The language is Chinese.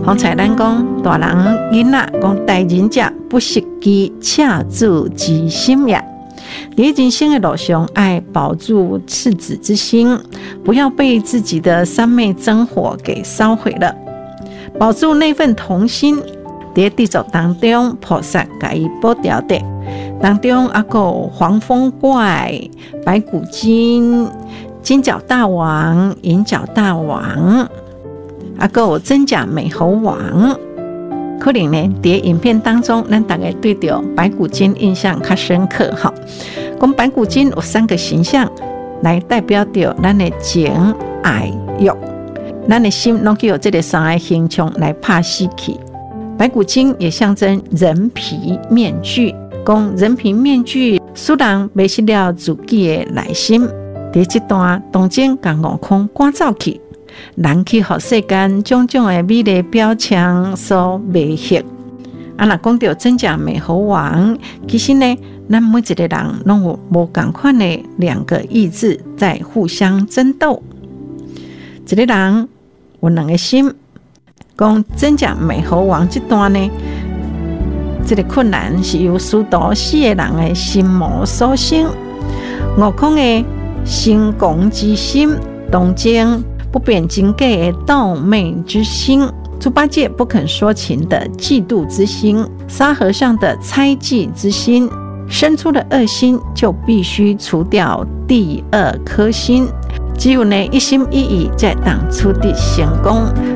方才咱讲大人囡仔讲待人者不识机，恰自其心也。在人生的路上，爱保住赤子之心，不要被自己的三昧真火给烧毁了，保住那份童心。在地藏当中，菩萨给予保掉的当中，还有黄风怪、白骨精、金角大王、银角大王，还有真假美猴王。可能呢，在影片当中，咱大概对着白骨精印象较深刻哈。讲白骨精有3个形象来代表着咱的情、爱、欲，咱的心拢有这个3个形象来拍死去。白骨精也象征人皮面具，讲人皮面具使人迷失了自己的内心。在这段当中，把悟空赶走去，人去予世间种种的美丽表情所迷惑。若讲到真假美猴王，其实呢，咱每一个人拢有无同款的2个意志在互相争斗。一个人有2个心。讲真假美猴王这段呢，这个困难是由许多4个人的心魔所生。悟空的心公之心，东京不辨真假的盗昧之心，猪八戒不肯说情的嫉妒之心，沙和尚的猜忌之心，生出了恶心，就必须除掉第2颗心。只有呢一心一意，才能取得成功。